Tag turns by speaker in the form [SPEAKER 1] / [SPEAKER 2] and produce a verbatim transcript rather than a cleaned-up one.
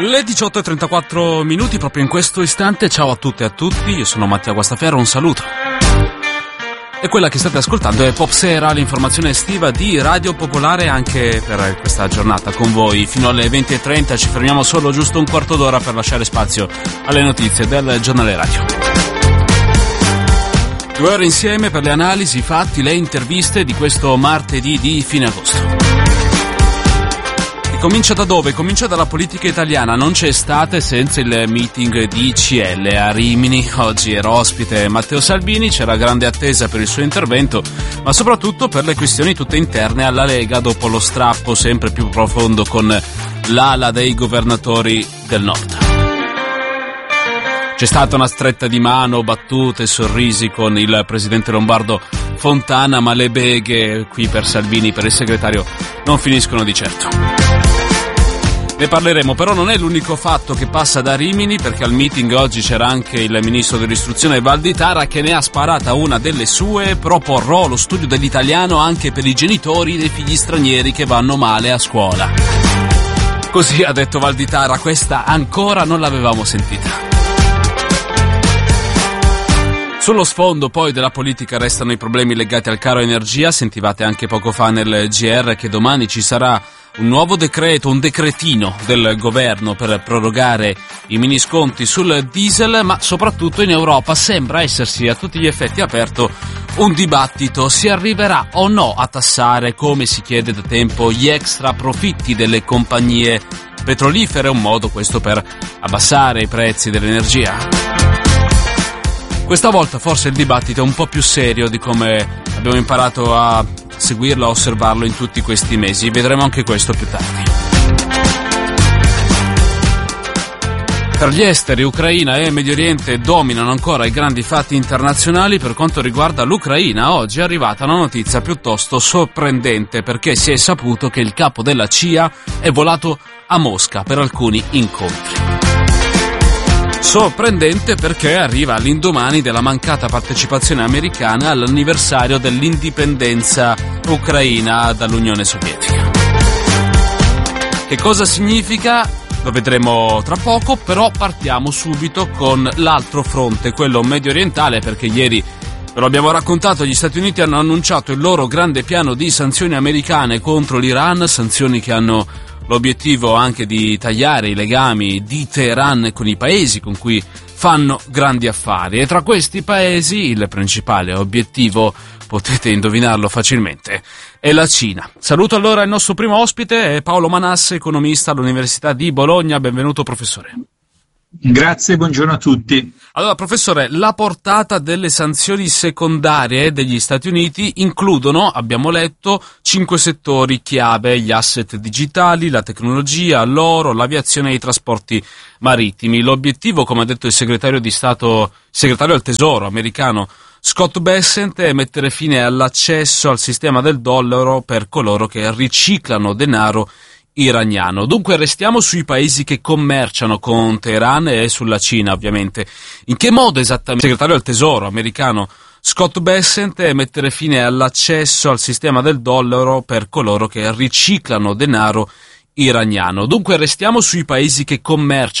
[SPEAKER 1] Le diciotto e trentaquattro minuti proprio in questo istante. Ciao a tutte e a tutti, io sono Mattia Guastaferro, un saluto. E quella che state ascoltando è Popsera, l'informazione estiva di Radio Popolare anche per questa giornata con voi. Fino alle venti e trenta ci fermiamo solo giusto un quarto d'ora per lasciare spazio alle notizie del giornale radio. Due ore insieme per le analisi, i fatti, le interviste di questo martedì di fine agosto. Comincia da dove? Comincia dalla politica italiana. Non c'è estate senza il meeting di I C L a Rimini. Oggi era ospite Matteo Salvini, c'era grande attesa per il suo intervento, ma soprattutto per le questioni tutte interne alla Lega dopo lo strappo sempre più profondo con l'ala dei governatori del Nord. C'è stata una stretta di mano, battute, sorrisi con il presidente lombardo Fontana, ma le beghe qui per Salvini, per il segretario, non finiscono di certo. Ne parleremo, però non è l'unico fatto che passa da Rimini, perché al meeting oggi c'era anche il ministro dell'istruzione Valditara che ne ha sparata una delle sue. Proporrò lo studio dell'italiano anche per i genitori dei figli stranieri che vanno male a scuola. Così ha detto Valditara, questa ancora non l'avevamo sentita. Sullo sfondo poi della politica restano i problemi legati al caro energia. Sentivate anche poco fa nel G R che domani ci sarà un nuovo decreto, un decretino del governo per prorogare i mini sconti sul diesel, ma soprattutto in Europa sembra essersi a tutti gli effetti aperto un dibattito. Si arriverà o no a tassare, come si chiede da tempo, gli extra profitti delle compagnie petrolifere? Un modo questo per abbassare i prezzi dell'energia? Questa volta forse il dibattito è un po' più serio di come abbiamo imparato a seguirlo, a osservarlo in tutti questi mesi. Vedremo anche questo più tardi. Per gli esteri, Ucraina e Medio Oriente dominano ancora i grandi fatti internazionali. Per quanto riguarda l'Ucraina, oggi è arrivata una notizia piuttosto sorprendente, perché si è saputo che il capo della C I A è volato a Mosca per alcuni incontri. Sorprendente perché arriva all'indomani della mancata partecipazione americana all'anniversario dell'indipendenza ucraina dall'Unione Sovietica. Che cosa significa? Lo vedremo tra poco, però partiamo subito con l'altro fronte, quello medio orientale, perché ieri, ve lo abbiamo raccontato, gli Stati Uniti hanno annunciato il loro grande piano di sanzioni americane contro l'Iran, sanzioni che hanno l'obiettivo anche di tagliare i legami di Teheran con i paesi con cui fanno grandi affari, e tra questi paesi il principale obiettivo, potete indovinarlo facilmente, è la Cina. Saluto allora il nostro primo ospite, è Paolo Manasse, economista all'Università di Bologna. Benvenuto professore.
[SPEAKER 2] Grazie, buongiorno a tutti.
[SPEAKER 1] Allora professore, la portata delle sanzioni secondarie degli Stati Uniti includono, abbiamo letto, cinque settori chiave: gli asset digitali, la tecnologia, l'oro, l'aviazione e i trasporti marittimi. L'obiettivo, come ha detto il segretario di Stato, segretario del Tesoro americano Scott Bessent, è mettere fine all'accesso al sistema del dollaro per coloro che riciclano denaro iraniano. Dunque restiamo sui paesi che commerciano con Teheran e sulla Cina, ovviamente. In che modo esattamente il segretario del Tesoro americano Scott Bessent è mettere fine all'accesso al sistema del dollaro per coloro che riciclano denaro iraniano? Dunque restiamo sui paesi che commerciano